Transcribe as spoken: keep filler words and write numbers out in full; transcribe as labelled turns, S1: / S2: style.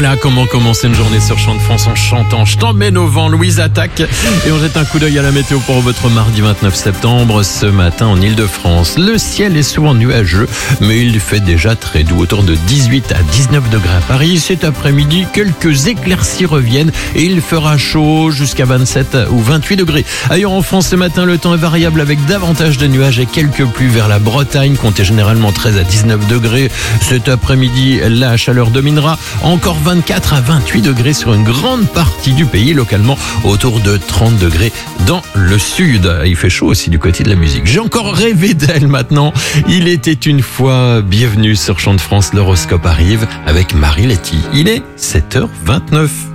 S1: Voilà comment commencer une journée sur Chant de France en chantant. Je t'emmène au vent, Louise attaque. Et on jette un coup d'œil à la météo pour votre mardi vingt-neuf septembre. Ce matin en Ile-de-France, le ciel est souvent nuageux, mais il fait déjà très doux, autour de dix-huit à dix-neuf degrés à Paris. Cet après-midi, quelques éclaircies reviennent et il fera chaud jusqu'à vingt-sept ou vingt-huit degrés. Ailleurs en France, ce matin, le temps est variable avec davantage de nuages et quelques pluies vers la Bretagne. Comptez généralement treize à dix-neuf degrés. Cet après-midi, la chaleur dominera. Encore vingt-quatre à vingt-huit degrés sur une grande partie du pays, localement autour de trente degrés dans le sud. Il fait chaud aussi du côté de la musique. J'ai encore rêvé d'elle maintenant. Il était une fois. Bienvenue sur Chant de France, l'horoscope arrive avec Marie Letty. Il est sept heures vingt-neuf.